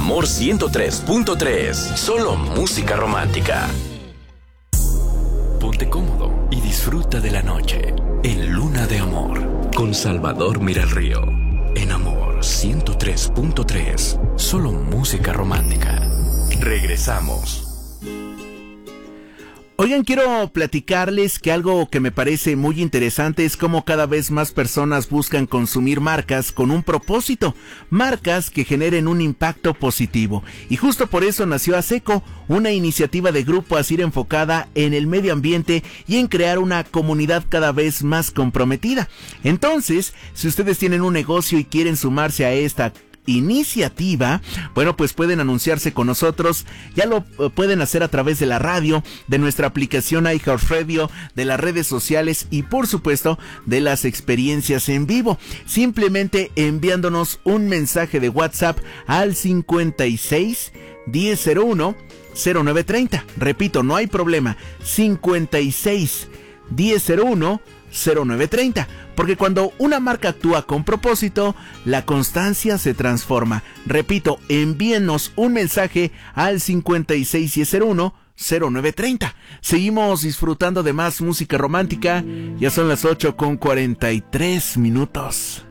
Amor 103.3. Solo música romántica. Ponte cómodo y disfruta de la noche en Luna de Amor con Salvador Miralrío. En Amor 103.3. Solo música romántica. Regresamos. Oigan, quiero platicarles que algo que me parece muy interesante es cómo cada vez más personas buscan consumir marcas con un propósito, marcas que generen un impacto positivo. Y justo por eso nació ASECO, una iniciativa de Grupo ASIR enfocada en el medio ambiente y en crear una comunidad cada vez más comprometida. Entonces, si ustedes tienen un negocio y quieren sumarse a esta iniciativa, bueno, pues pueden anunciarse con nosotros. Ya lo pueden hacer a través de la radio, de nuestra aplicación iHeartRadio, de las redes sociales y por supuesto de las experiencias en vivo, simplemente enviándonos un mensaje de WhatsApp al 56 1001 0930. Repito, no hay problema, 56 1001 0930, porque cuando una marca actúa con propósito, la constancia se transforma. Repito, envíenos un mensaje al 561001 0930. Seguimos disfrutando de más música romántica. Ya son las 8:43.